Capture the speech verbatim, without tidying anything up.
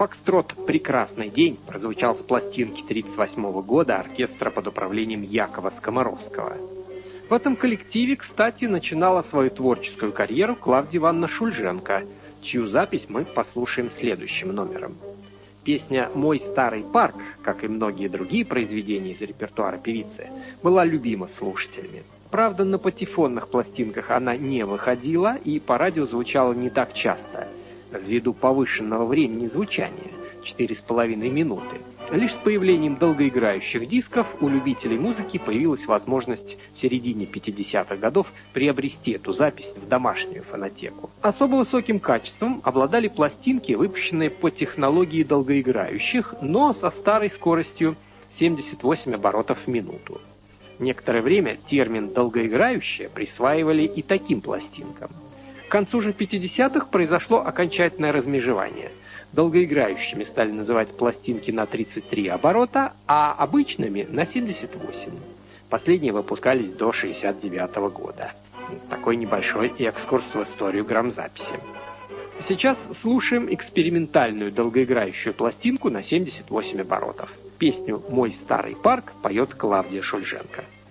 Фокстрот «Прекрасный день» прозвучал с пластинки тридцать восьмого года оркестра под управлением Якова Скоморовского. В этом коллективе, кстати, начинала свою творческую карьеру Клавдия Ивановна Шульженко, чью запись мы послушаем следующим номером. Песня «Мой старый парк», как и многие другие произведения из репертуара певицы, была любима слушателями. Правда, на патефонных пластинках она не выходила и по радио звучала не так часто, ввиду повышенного времени звучания – четыре с половиной минуты. Лишь с появлением долгоиграющих дисков у любителей музыки появилась возможность в середине пятидесятых годов приобрести эту запись в домашнюю фонотеку. Особо высоким качеством обладали пластинки, выпущенные по технологии долгоиграющих, но со старой скоростью семьдесят восемь оборотов в минуту. Некоторое время термин «долгоиграющее» присваивали и таким пластинкам. К концу же пятидесятых произошло окончательное размежевание. Долгоиграющими стали называть пластинки на тридцать три оборота, а обычными на семьдесят восемь. Последние выпускались до шестьдесят девятого года. Такой небольшой экскурс в историю грамзаписи. Сейчас слушаем экспериментальную долгоиграющую пластинку на семьдесят восемь оборотов. Песню «Мой старый парк» поет Клавдия Шульженко.